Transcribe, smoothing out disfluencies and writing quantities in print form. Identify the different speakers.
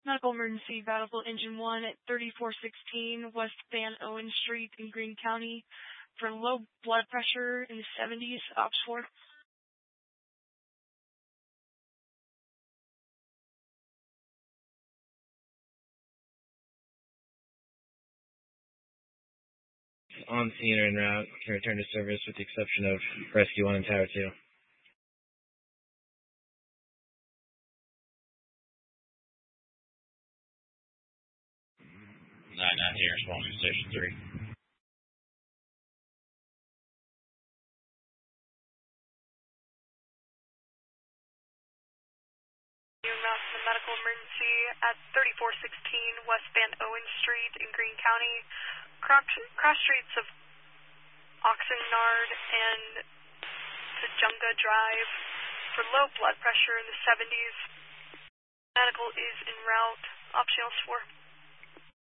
Speaker 1: Medical emergency, Battlefield Engine 1 at 3416 West Van Owen Street in Greene County for low blood pressure in the 70s, Ops 4.
Speaker 2: On scene or en route, can return to service with the exception of Rescue 1 and Tower 2.
Speaker 3: 9-9 here, responding to Station 3.
Speaker 4: UMS medical emergency at 3416 West Van Owen Street in Greene County. Cross streets of Oxnard and Tujunga Drive for low blood pressure in the 70s. Medical is en route. Option 4.